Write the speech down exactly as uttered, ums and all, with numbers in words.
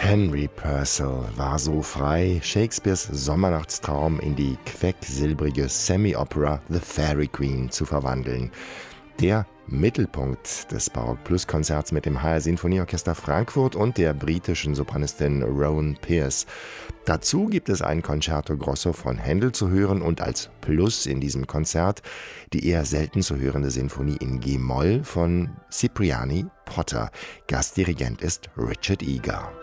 Henry Purcell war so frei, Shakespeares Sommernachtstraum in die quecksilbrige Semi-Opera The Fairy Queen zu verwandeln. Der Mittelpunkt des Barock-Plus-Konzerts mit dem H R Sinfonieorchester Frankfurt und der britischen Sopranistin Rowan Pearce. Dazu gibt es ein Concerto Grosso von Händel zu hören und als Plus in diesem Konzert die eher selten zu hörende Sinfonie in G-Moll von Cipriani Potter. Gastdirigent ist Richard Eager.